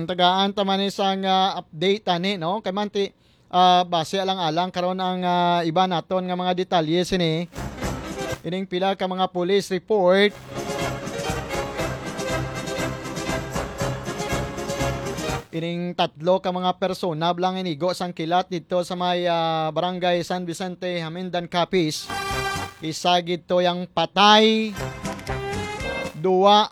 tagaan taman isang update ani no kay manti base alang-alang karon ang iba naton nga mga detalye sini. Ining pila ka mga police report ining tatlo ka mga persona blang inigo sang kilat dito sa may barangay San Vicente, Hamindan, Capiz. Isa gito yang patay, duwa